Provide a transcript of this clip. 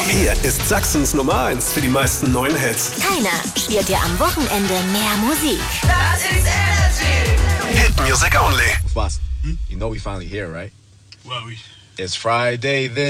Hier ist Sachsens Nummer 1 für die meisten neuen Hits. Keiner spielt dir am Wochenende mehr Musik. Das ist Energy. Hit Music Only. Boss, you know we finally here, right? Well, It's Friday then.